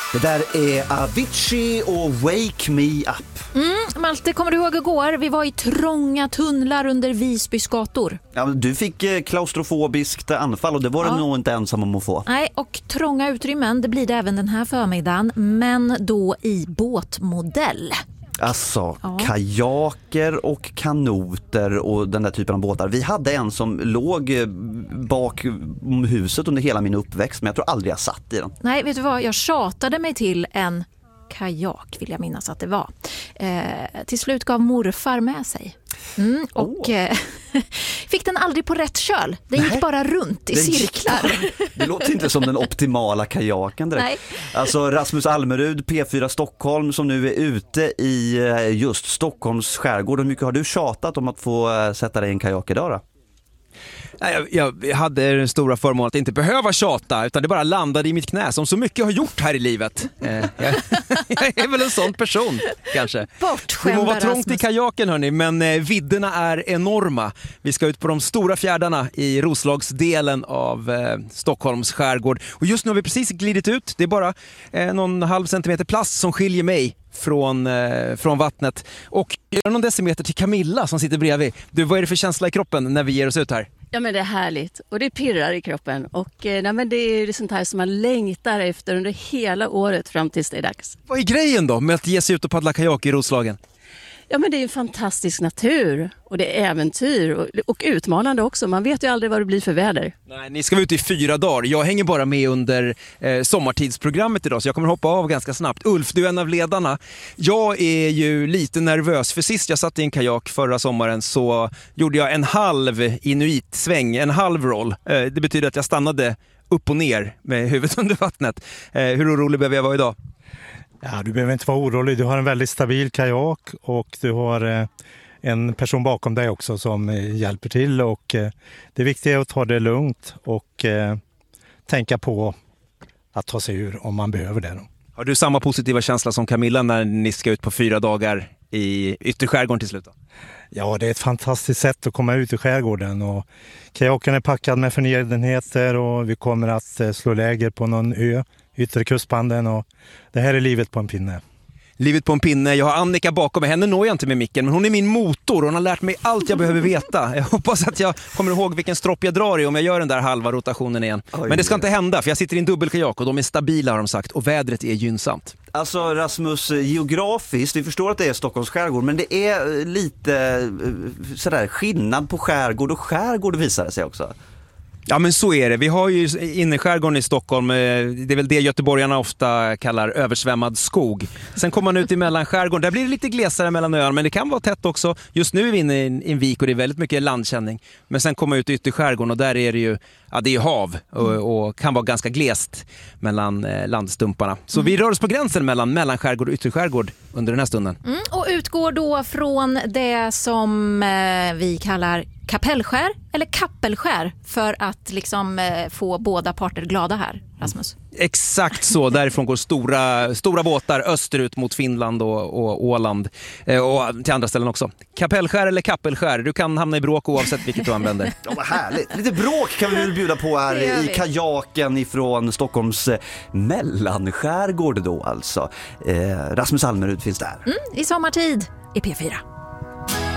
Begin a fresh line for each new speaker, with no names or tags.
Det där är Avicii och Wake Me Up.
Malte, kommer du ihåg igår? Vi var i trånga tunnlar under Visbys gator.
Ja, du fick klaustrofobiskt anfall och det var du nog inte ensam om att få.
Nej, och trånga utrymmen, det blir det även den här förmiddagen, men då i båtmodell.
Alltså, kajaker och kanoter och den där typen av båtar. Vi hade en som låg bak huset under hela min uppväxt, men jag tror aldrig jag satt i den.
Nej, vet du vad? Jag tjatade mig till en kajak, vill jag minnas att det var. Till slut gav morfar med sig. Fick den aldrig på rätt köl. Den gick bara runt i cirklar.
Det låter inte som den optimala kajaken direkt.
Nej.
Alltså Rasmus Almerud, P4 Stockholm, som nu är ute i just Stockholms skärgård. Hur mycket har du tjatat om att få sätta dig i en kajak idag då?
Jag hade den stora förmånen att inte behöva tjata, utan det bara landade i mitt knä som så mycket har gjort här i livet. Jag är väl en sån person, kanske. Det må vara trångt i kajaken, hörni, men vidderna är enorma. Vi ska ut på de stora fjärdarna i Roslagsdelen av Stockholms skärgård. Och just nu har vi precis glidit ut. Det är bara någon halv centimeter plast som skiljer mig från vattnet. Och någon decimeter till Camilla som sitter bredvid. Du, vad är det för känsla i kroppen när vi ger oss ut här?
Ja, men det är härligt och det pirrar i kroppen och men det är sånt här som man längtar efter under hela året fram tills det är dags.
Vad är grejen då med att ge sig ut och paddla kajak i Roslagen?
Ja, men det är en fantastisk natur och det är äventyr och utmanande också. Man vet ju aldrig vad det blir för väder.
Nej, ni ska vara ute i 4 dagar. Jag hänger bara med under sommartidsprogrammet idag, så jag kommer hoppa av ganska snabbt. Ulf, du är en av ledarna. Jag är ju lite nervös, för sist jag satt i en kajak förra sommaren så gjorde jag en halv inuitsväng, en halv roll. Det betyder att jag stannade upp och ner med huvudet under vattnet. Hur orolig behöver jag vara idag?
Ja, du behöver inte vara orolig. Du har en väldigt stabil kajak och du har en person bakom dig också som hjälper till. Och det viktiga är att ta det lugnt och tänka på att ta sig ur om man behöver det.
Har du samma positiva känsla som Camilla när ni ska ut på 4 dagar i ytterskärgården till slut?
Ja, det är ett fantastiskt sätt att komma ut i skärgården. Och kajaken är packad med förnödenheter och vi kommer att slå läger på någon ö, yttre kustbanden, och det här är livet på en pinne.
Livet på en pinne. Jag har Annika bakom mig. Henne når jag inte med micken, men hon är min motor och hon har lärt mig allt jag behöver veta. Jag hoppas att jag kommer ihåg vilken stropp jag drar i om jag gör den där halva rotationen igen. Men det ska inte hända, för jag sitter i en dubbelkajak och de är stabila, har de sagt, och vädret är gynnsamt.
Alltså Rasmus, geografiskt, vi förstår att det är Stockholms skärgård, men det är lite sådär skillnad på skärgård och skärgård, visar det sig också.
Ja, men så är det. Vi har ju innerskärgården i Stockholm, det är väl det göteborgarna ofta kallar översvämmad skog. Sen kommer man ut i mellanskärgården, där blir det lite glesare mellan öarna, men det kan vara tätt också. Just nu är vi inne i en vik och det är väldigt mycket landkänning. Men sen kommer man ut i ytterskärgården och där är det ju, ja, det är hav och kan vara ganska glest mellan landstumparna. Så vi rör oss på gränsen mellan mellanskärgård och ytterskärgård under den här stunden.
Och utgår då från det som vi kallar kapellskär eller kappelskär för att liksom få båda parter glada här, Rasmus.
Exakt så, därifrån går stora båtar österut mot Finland och Åland och till andra ställen också. Kapellskär eller kappelskär, du kan hamna i bråk oavsett vilket du använder.
Ja, vad härligt. Lite bråk kan vi väl bjuda på här i kajaken ifrån Stockholms mellanskärgård då alltså. Rasmus Almerud finns där.
I sommartid i P4.